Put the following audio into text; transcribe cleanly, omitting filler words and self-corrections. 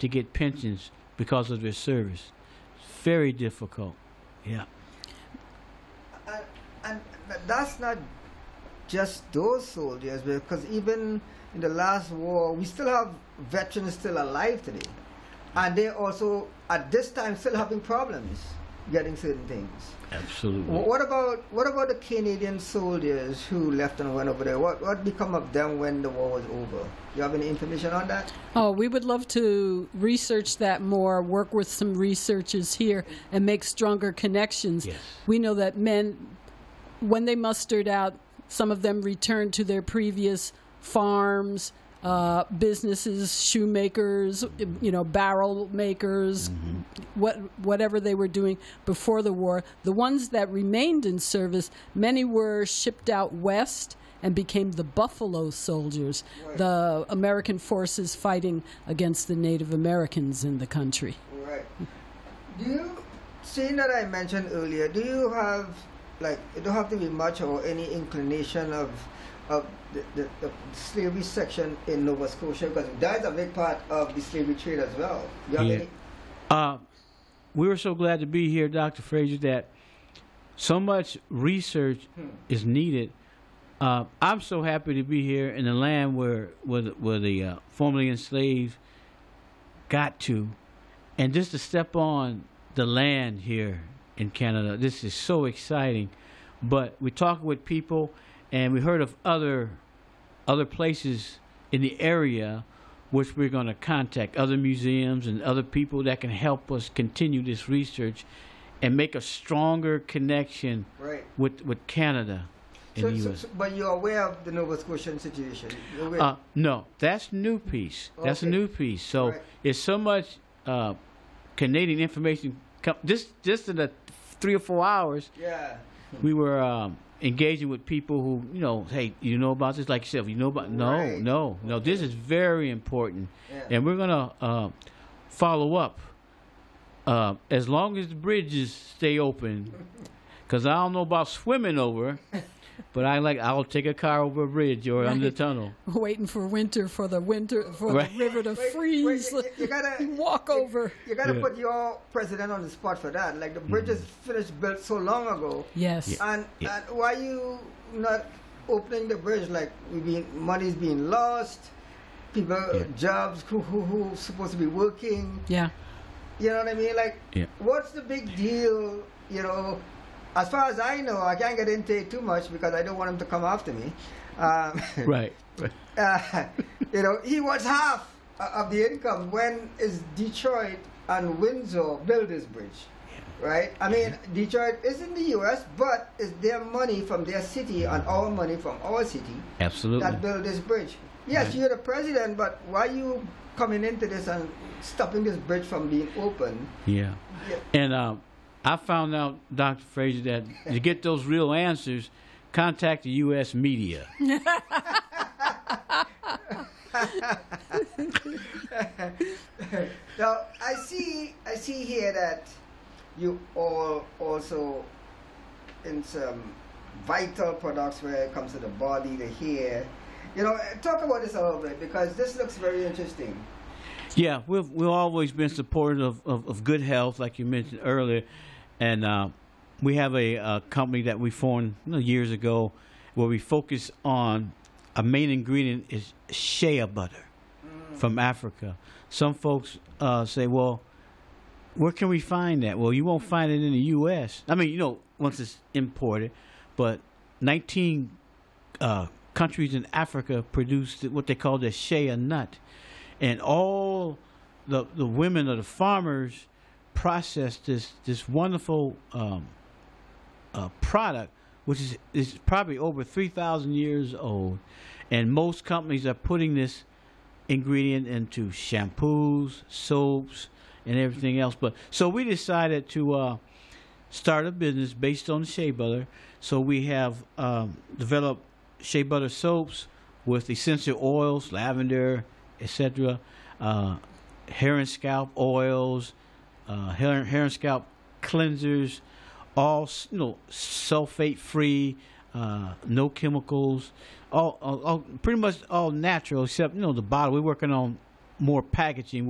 to get pensions because of their service. Very difficult. Yeah. And that's not just those soldiers, because even in the last war, we still have veterans still alive today. And they also, at this time, still having problems getting certain things. Absolutely. What about the Canadian soldiers who left and went over there? What become of them when the war was over? You have any information on that? Oh, we would love to research that more, work with some researchers here, and make stronger connections. Yes. We know that men, when they mustered out, some of them returned to their previous farms, businesses, shoemakers, barrel makers, whatever they were doing before the war. The ones that remained in service, many were shipped out west and became the Buffalo Soldiers, right. The American forces fighting against the Native Americans in the country. Right. Seeing that I mentioned earlier, do you have, it don't have to be much or any inclination of the slavery section in Nova Scotia, because that's a big part of the slavery trade as well. You have any? We were so glad to be here, Dr. Fraser, that so much research is needed. I'm so happy to be here in the land where the formerly enslaved got to, and just to step on the land here in Canada. This is so exciting. But we talked with people, and we heard of other places in the area which we're going to contact, other museums and other people that can help us continue this research and make a stronger connection right. with Canada in the U.S. But you're aware of the Nova Scotian situation? No, that's new piece. That's a new piece. So right. it's so much Canadian information. Just in the 3 or 4 hours, yeah. we were engaging with people who, hey, you know about this? Like yourself, you know about? Right. No. This is very important, Yeah. and we're gonna follow up as long as the bridges stay open. Because I don't know about swimming over, but I'll take a car over a bridge or under the tunnel. Waiting for the river to freeze. You gotta walk over. You gotta put your president on the spot for that. Like the bridge is finished built so long ago. Yes. And why you not opening the bridge? Like money's being lost, people jobs who supposed to be working. Yeah. You know what I mean? Like, what's the big deal? As far as I know, I can't get into it too much because I don't want him to come after me. Right. He wants half of the income. When is Detroit and Windsor build this bridge? Right? I mean, Detroit is in the U.S., but it's their money from their city and our money from our city. Absolutely. That build this bridge. Yes, Right. you're the president, but why are you coming into this and stopping this bridge from being open? Yeah. And I found out, Dr. Fraser, that to get those real answers, contact the U.S. media. Now, I see here that you all also in some vital products where it comes to the body, the hair. Talk about this a little bit because this looks very interesting. Yeah, we've always been supportive of good health, like you mentioned earlier, and we have a company that we formed years ago where we focus on a main ingredient is shea butter from Africa. Some folks say, well, where can we find that? Well, you won't find it in the U.S. I mean, once it's imported, but 19 countries in Africa produce what they call the shea nut. And all the women or the farmers process this wonderful product, which is probably over 3,000 years old. And most companies are putting this ingredient into shampoos, soaps, and everything else. So we decided to start a business based on shea butter. So we have developed shea butter soaps with essential oils, lavender, etc., hair and scalp oils, hair and scalp cleansers, all sulfate free, no chemicals, all pretty much all natural except the bottle. We're working on more packaging.